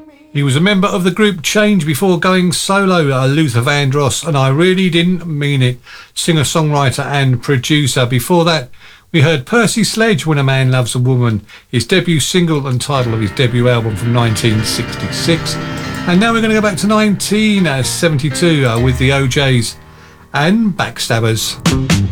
He was a member of the group Change before going solo, Luther Vandross, and I Really Didn't Mean It, singer-songwriter and producer. Before that, we heard Percy Sledge, When a Man Loves a Woman, his debut single and title of his debut album from 1966. And now we're going to go back to 1972 with the OJs and Backstabbers.